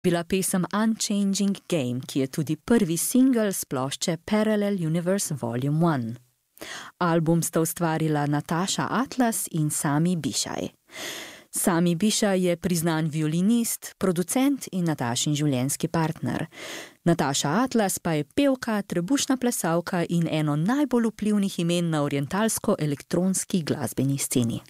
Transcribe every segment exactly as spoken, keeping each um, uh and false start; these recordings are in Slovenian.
bila pesem Unchanging Game, ki je tudi prvi singel s plošče Parallel Universe Volume one. Album sta ustvarila Natasha Atlas in Sami Bišaj. Sami Bišaj je priznan violinist, producent in Natašin življenjski partner. Natasha Atlas pa je pevka, trebušna plesalka in eno najbolj vplivnih imen na orientalsko-elektronski glasbeni sceni.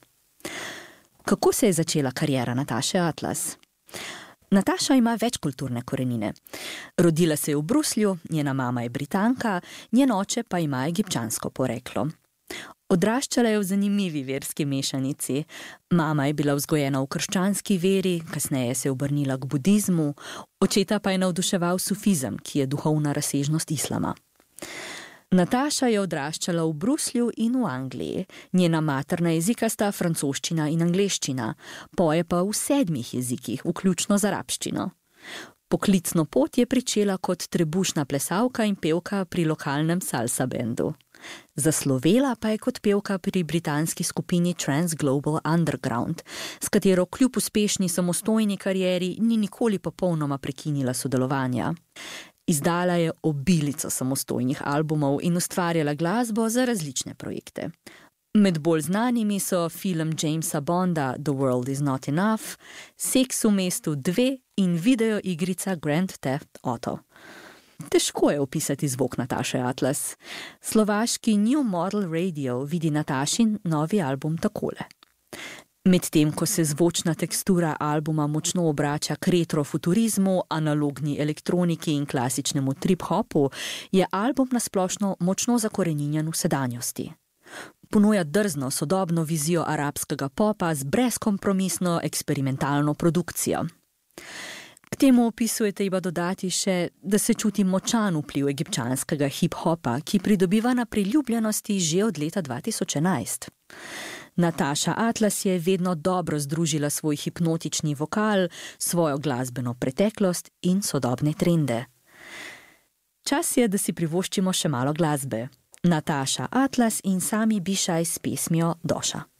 Kako se je začela kariera Nataše Atlas? Nataša ima večkulturne korenine. Rodila se je v Bruslju, njena mama je Britanka, njen oče pa ima egipčansko poreklo. Odraščala je v zanimivi verski mešanici. Mama je bila vzgojena v krščanski veri, kasneje se je obrnila k budizmu, očeta pa je navduševal sufizem, ki je duhovna razsežnost islama. Nataša je odraščala v Bruslju in v Angliji. Njena materna jezika sta francoščina in angleščina, poje pa v sedmih jezikih, vključno z arabščino. Poklicno pot je pričela kot trebušna plesalka in pevka pri lokalnem salsa bendu. Zaslovela pa je kot pevka pri britanski skupini Trans Global Underground, s katero kljub uspešni samostojni karieri ni nikoli popolnoma prekinila sodelovanja. Izdala je obilico samostojnih albumov in ustvarjala glasbo za različne projekte. Med bolj znanimi so film Jamesa Bonda The World is Not Enough, Seks v mestu dve in videoigrica Grand Theft Auto. Težko je opisati zvok Nataše Atlas. Slovaški New Model Radio vidi Natašin novi album takole. Medtem, ko se zvočna tekstura albuma močno obrača k retrofuturizmu, analogni elektroniki in klasičnemu trip-hopu, je album nasplošno močno zakoreninjen v sedanjosti. Ponuja drzno sodobno vizijo arabskega popa z brezkompromisno eksperimentalno produkcijo. K temu opisu je treba dodati še, da se čuti močan vpliv egipčanskega hip-hopa, ki pridobiva na priljubljenosti že od leta dva tisoč enajst. Natasha Atlas je vedno dobro združila svoj hipnotični vokal, svojo glasbeno preteklost in sodobne trende. Čas je, da si privoščimo še malo glasbe. Natasha Atlas in Sami Bišaj s pesmijo Doša.